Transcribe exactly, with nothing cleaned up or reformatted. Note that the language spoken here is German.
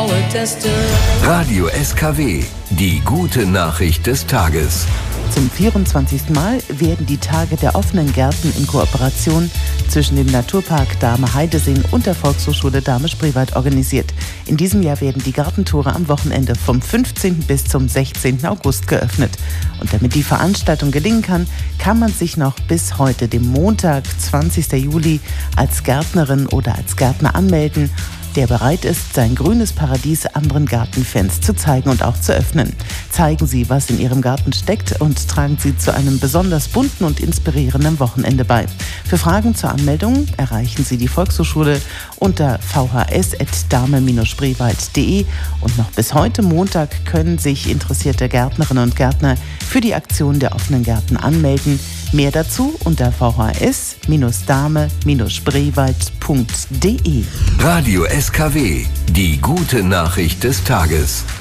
Radio S K W, die gute Nachricht des Tages. Zum vierundzwanzigsten Mal werden die Tage der offenen Gärten in Kooperation zwischen dem Naturpark Dahme-Heideseen und der Volkshochschule Dahme-Spreewald organisiert. In diesem Jahr werden die Gartentore am Wochenende vom fünfzehnten bis zum sechzehnten August geöffnet. Und damit die Veranstaltung gelingen kann, kann man sich noch bis heute, dem Montag, zwanzigsten Juli, als Gärtnerin oder als Gärtner anmelden, der bereit ist, sein grünes Paradies anderen Gartenfans zu zeigen und auch zu öffnen. Zeigen Sie, was in Ihrem Garten steckt und tragen Sie zu einem besonders bunten und inspirierenden Wochenende bei. Für Fragen zur Anmeldung erreichen Sie die Volkshochschule unter v h s at dahme spreewald punkt de und noch bis heute Montag können sich interessierte Gärtnerinnen und Gärtner für die Aktion der offenen Gärten anmelden. Mehr dazu unter v h s dahme spreewald punkt de. Radio S K W, die gute Nachricht des Tages.